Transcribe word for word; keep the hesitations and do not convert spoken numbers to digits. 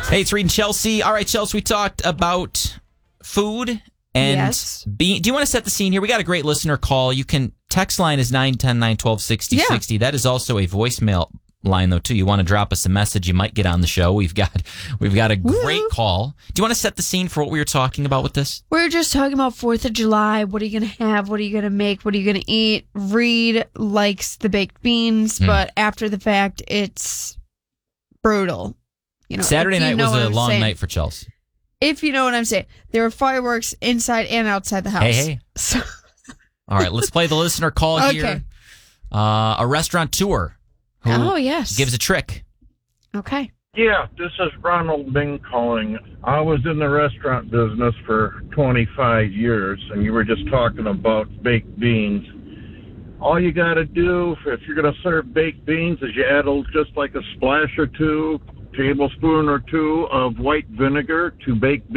Hey, it's Reed and Chelsea. All right, Chelsea, we talked about food and Yes. bean. Do you want to set the scene here? We got a great listener call. You can text line is nine ten nine twelve sixty sixty. Yeah. That is also a voicemail line though too. You want to drop us a message, you might get on the show. We've got we've got a great Woo. call. Do you want to set the scene for what we were talking about with this? We're just talking about fourth of July. What are you going to have? What are you going to make? What are you going to eat? Reed likes the baked beans, Mm. but after the fact, it's brutal. You know, Saturday if you night know was what a I'm long saying. night for Chelsea. If you know what I'm saying. There were fireworks inside and outside the house. Hey, hey. So, All right, let's play the listener call Okay. here. Uh, a restaurateur who oh, yes. gives a trick. Okay. Yeah, this is Ronald Bing calling. I was in the restaurant business for twenty-five years, and you were just talking about baked beans. All you got to do if you're going to serve baked beans is you add a, just like a splash or two, tablespoon or two of white vinegar to baked beans.